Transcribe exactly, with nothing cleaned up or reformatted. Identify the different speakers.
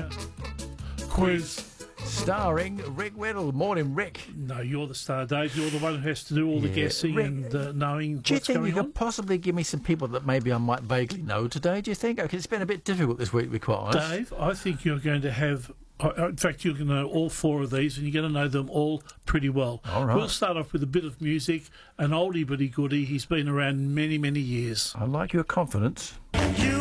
Speaker 1: Fire Quiz.
Speaker 2: Starring Rick Whittle. Morning, Rick.
Speaker 1: No, you're the star, Dave. You're the one who has to do all the
Speaker 2: Yeah.
Speaker 1: guessing
Speaker 2: Rick,
Speaker 1: and uh, knowing
Speaker 2: Do you
Speaker 1: what's
Speaker 2: think
Speaker 1: going
Speaker 2: you
Speaker 1: on.
Speaker 2: could possibly give me some people that maybe I might vaguely know today? Do you think? Because it's been a bit difficult this week, to be quite honest.
Speaker 1: Dave, I think you're going to have... uh, In fact, you're going to know all four of these and you're going to know them all pretty well.
Speaker 2: All right.
Speaker 1: We'll start off with a bit of music, an oldie but a goodie. He's been around many, many years.
Speaker 2: I like your confidence.
Speaker 3: You